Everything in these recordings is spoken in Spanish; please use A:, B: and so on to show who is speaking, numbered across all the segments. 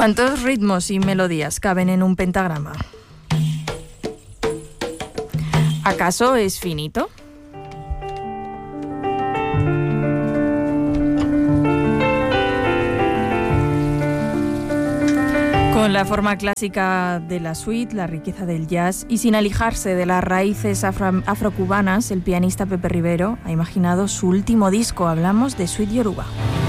A: ¿Cuántos ritmos y melodías caben en un pentagrama? ¿Acaso es finito? Con la forma clásica de la suite, la riqueza del jazz y sin alejarse de las raíces afrocubanas, el pianista Pepe Rivero ha imaginado su último disco. Hablamos de Suite Yoruba.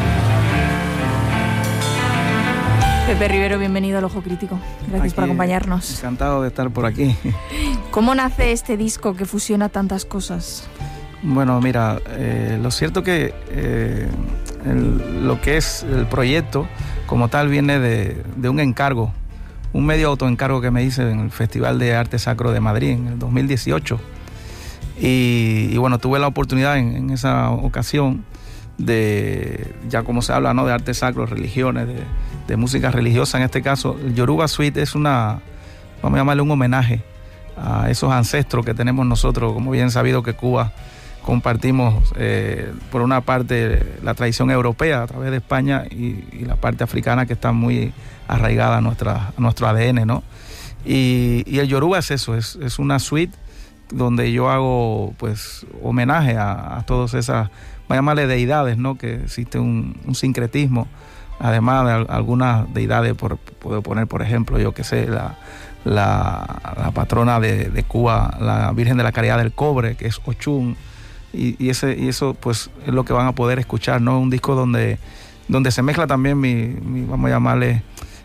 A: Pepe Rivero, bienvenido al Ojo Crítico. Gracias por acompañarnos.
B: Encantado de estar por aquí.
A: ¿Cómo nace este disco que fusiona tantas cosas?
B: Bueno, mira, lo cierto que lo que es el proyecto como tal viene de un encargo, un medio autoencargo que me hice en el Festival de Arte Sacro de Madrid en el 2018. Y bueno, tuve la oportunidad en esa ocasión de, ya como se habla, ¿no?, de arte sacro, religiones, de música religiosa. En este caso, el Yoruba Suite es vamos a llamarle un homenaje a esos ancestros que tenemos nosotros, como bien sabido que Cuba compartimos por una parte la tradición europea a través de España y la parte africana que está muy arraigada a nuestro ADN, ¿no? Y el Yoruba es eso, es una suite donde yo hago pues homenaje a todas esas, vamos a llamarle deidades, ¿no? Que existe un sincretismo, además de algunas deidades, puedo poner por ejemplo, yo que sé, la patrona de Cuba, la Virgen de la Caridad del Cobre, que es Ochun, y eso pues es lo que van a poder escuchar, ¿no? Un disco donde se mezcla también mi vamos a llamarle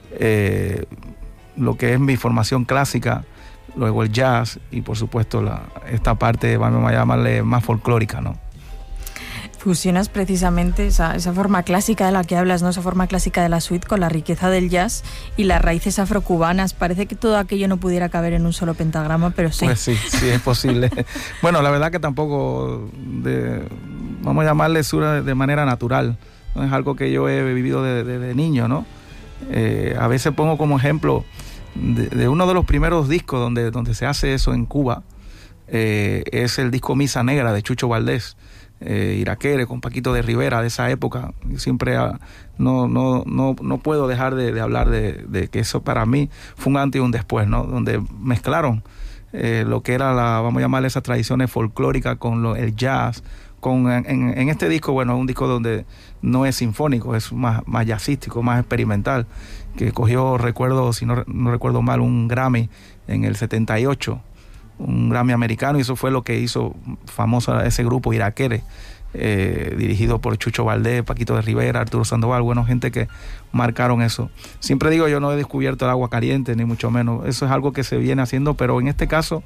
B: lo que es mi formación clásica, luego el jazz y por supuesto esta parte, vamos a llamarle más folclórica, ¿no?
A: Fusionas precisamente esa forma clásica de la que hablas, ¿no? Esa forma clásica de la suite con la riqueza del jazz y las raíces afrocubanas. Parece que todo aquello no pudiera caber en un solo pentagrama, pero sí.
B: Pues sí, es posible. Bueno, la verdad que tampoco, vamos a llamarle de manera natural, no es algo que yo he vivido desde niño, ¿no? A veces pongo como ejemplo de uno de los primeros discos donde se hace eso en Cuba, es el disco Misa Negra de Chucho Valdés. Iraquere con Paquito de Rivera, de esa época. Siempre no puedo dejar de hablar de que eso para mí fue un antes y un después, ¿no? Donde mezclaron lo que era vamos a llamarle esas tradiciones folclóricas con el jazz, en este disco, bueno, es un disco donde no es sinfónico, es más jazzístico, más experimental, que cogió, recuerdo, si no recuerdo mal, un Grammy en el 78, un Grammy americano, y eso fue lo que hizo famoso a ese grupo Iraquere, dirigido por Chucho Valdés, Paquito de Rivera, Arturo Sandoval, bueno, gente que marcaron eso. Siempre digo, yo no he descubierto el agua caliente, ni mucho menos, eso es algo que se viene haciendo, pero en este caso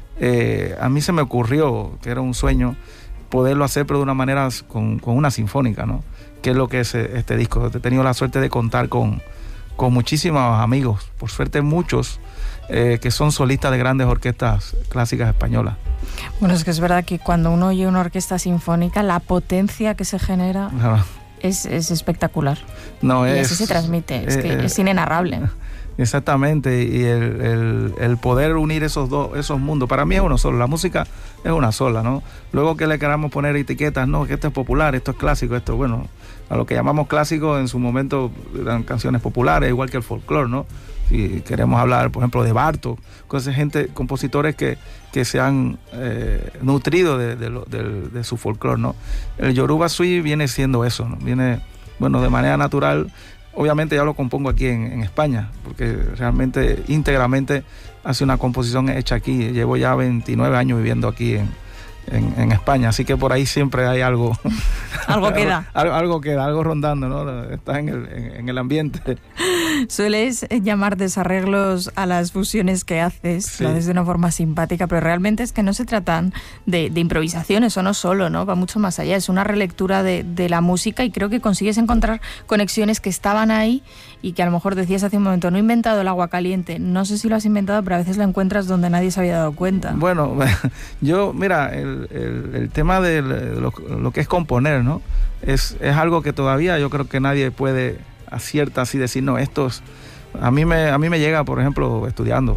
B: a mí se me ocurrió, que era un sueño, poderlo hacer, pero de una manera con una sinfónica, ¿no? Que es lo que es este disco. He tenido la suerte de contar con muchísimos amigos, por suerte muchos, que son solistas de grandes orquestas clásicas españolas.
A: Bueno, es que es verdad que cuando uno oye una orquesta sinfónica, la potencia que se genera es espectacular.
B: No,
A: y así se transmite, es inenarrable.
B: Exactamente, y el poder unir esos mundos, para mí es uno solo, la música es una sola, ¿no? Luego que le queramos poner etiquetas, no, que esto es popular, esto es clásico, esto, bueno, a lo que llamamos clásico en su momento eran canciones populares, igual que el folclore, ¿no? Si queremos hablar, por ejemplo, de Bartók, compositores que se han nutrido de su folclore, ¿no? El Yoruba Suite viene siendo eso, ¿no? Viene, bueno, de manera natural. Obviamente ya lo compongo aquí en España, porque realmente íntegramente hace una composición hecha aquí. Llevo ya 29 años viviendo aquí en España, así que por ahí siempre hay algo.
A: Algo queda.
B: algo queda, algo rondando, ¿no? Está en el ambiente.
A: Sueles llamar desarreglos a las fusiones que haces, sí. Lo haces de una forma simpática, pero realmente es que no se tratan de improvisaciones, o no solo, ¿no? Va mucho más allá, es una relectura de la música, y creo que consigues encontrar conexiones que estaban ahí y que a lo mejor decías hace un momento, no he inventado el agua caliente, no sé si lo has inventado, pero a veces lo encuentras donde nadie se había dado cuenta.
B: Bueno, yo, mira, el tema de lo que es componer, ¿no? Es algo que todavía yo creo que nadie puede acierta así decir, no, a mí me llega, por ejemplo, estudiando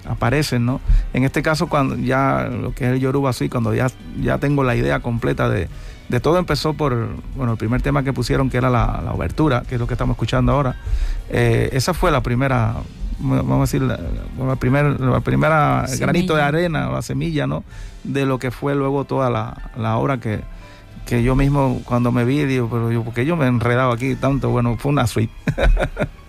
B: aparecen, ¿no? En este caso, cuando ya lo que es el Yoruba Suite, cuando ya tengo la idea completa de todo, empezó por, bueno, el primer tema que pusieron, que era la obertura, que es lo que estamos escuchando ahora. Esa fue la primera, vamos a decir, la primera semilla, granito de arena, la semilla, ¿no? De lo que fue luego toda la obra que yo mismo, cuando me vi, digo, pero ¿por qué yo me he enredado aquí tanto? Bueno, fue una suite.